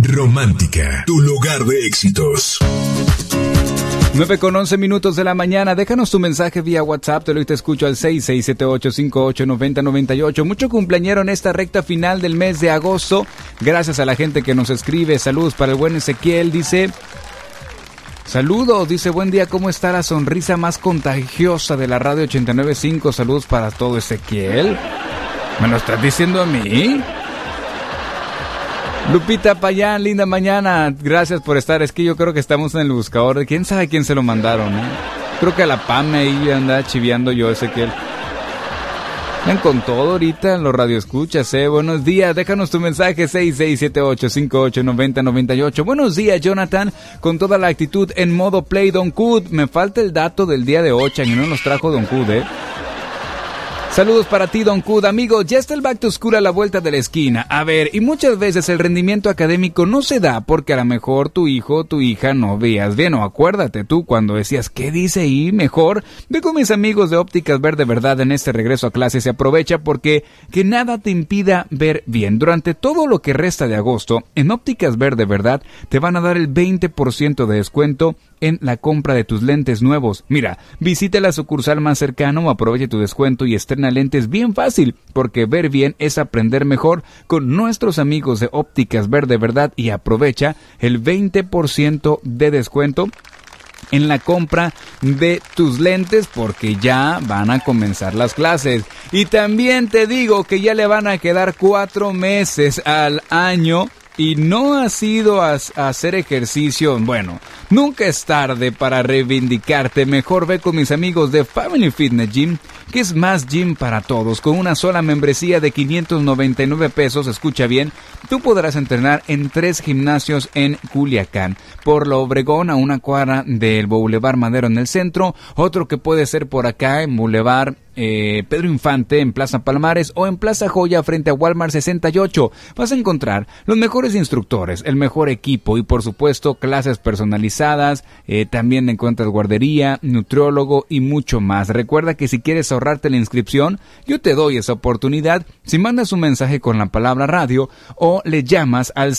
Romántica, tu lugar de éxitos. 9:11 de la mañana. Déjanos tu mensaje vía WhatsApp. Te escucho al 6678589098. Mucho cumpleañero en esta recta final del mes de agosto. Gracias a la gente que nos escribe. Saludos para el buen Ezequiel. Dice: saludos, dice, buen día, ¿cómo está la sonrisa más contagiosa de la radio 89.5? Saludos para todo, Ezequiel. ¿Me lo estás diciendo a mí? Lupita Payán, linda mañana, gracias por estar. Es que yo creo que estamos en el buscador. ¿Quién sabe a quién se lo mandaron? Creo que a la Pame ahí anda chiviando yo, Ezequiel. Ven con todo ahorita en los radioescuchas, Buenos días, déjanos tu mensaje 6678589098. Buenos días, Jonathan, con toda la actitud en modo play, Don Cud. Me falta el dato del día de Ochan y no nos trajo Don Cud, Saludos para ti, Don Cud. Amigo, ya está el Back to School a la vuelta de la esquina. A ver, y muchas veces el rendimiento académico no se da porque a lo mejor tu hijo o tu hija no veas bien. O acuérdate tú cuando decías, ¿qué dice ahí? Mejor ve con mis amigos de Ópticas Ver de Verdad en este regreso a clase. Se aprovecha porque que nada te impida ver bien. Durante todo lo que resta de agosto, en Ópticas Ver de Verdad te van a dar el 20% de descuento en la compra de tus lentes nuevos. Mira, visita la sucursal más cercana o aproveche tu descuento y estrena lentes bien fácil, porque ver bien es aprender mejor con nuestros amigos de Ópticas Ver de Verdad y aprovecha el 20% de descuento en la compra de tus lentes porque ya van a comenzar las clases. Y también te digo que ya le van a quedar 4 meses al año y no has ido a hacer ejercicio. Bueno, nunca es tarde para reivindicarte. Mejor ve con mis amigos de Family Fitness Gym, que es más gym para todos. Con una sola membresía de 599 pesos, escucha bien, tú podrás entrenar en 3 gimnasios en Culiacán. Por la Obregón, a una cuadra del Boulevard Madero en el centro. Otro que puede ser por acá en Boulevard Pedro Infante, en Plaza Palmares, o en Plaza Joya frente a Walmart 68. Vas a encontrar los mejores instructores, el mejor equipo y por supuesto clases personalizadas. También encuentras guardería, nutriólogo y mucho más. Recuerda que si quieres ahorrarte la inscripción, yo te doy esa oportunidad si mandas un mensaje con la palabra radio o le llamas al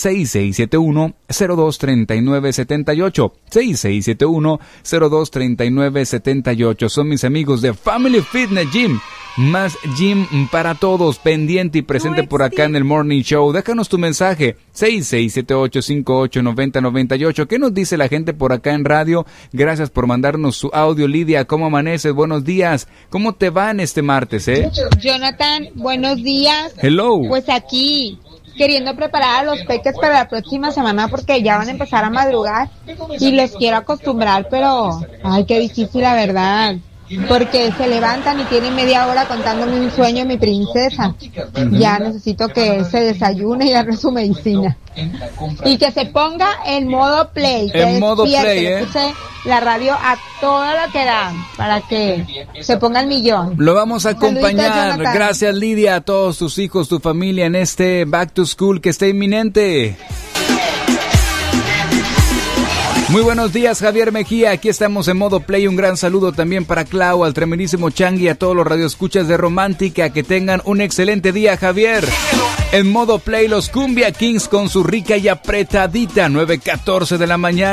6671-023978. 6671-023978. Son mis amigos de Family Fitness Gym. Más gym para todos, pendiente y presente por acá en el Morning Show. Déjanos tu mensaje, 6678589098. ¿Qué nos dice la gente por acá en radio? Gracias por mandarnos su audio. Lidia, ¿cómo amaneces? Buenos días. ¿Cómo te va en este martes, Jonathan, buenos días. Hello. Pues aquí, queriendo preparar a los peques para la próxima semana porque ya van a empezar a madrugar y les quiero acostumbrar, pero ay, qué difícil la verdad. Porque se levantan y tienen media hora contándome un sueño, mi princesa. Ya necesito que se desayune y darle su medicina. Y que se ponga en modo play. En modo play, Puse la radio a todo lo que da para que se ponga el millón. Lo vamos a acompañar. Saluditos, gracias, Lidia, a todos tus hijos, tu familia en este Back to School que está inminente. Muy buenos días, Javier Mejía, aquí estamos en modo play. Un gran saludo también para Clau, al tremendísimo Changi, a todos los radioescuchas de Romántica. Que tengan un excelente día, Javier. En modo play, los Cumbia Kings con su rica y apretadita 9:14 de la mañana.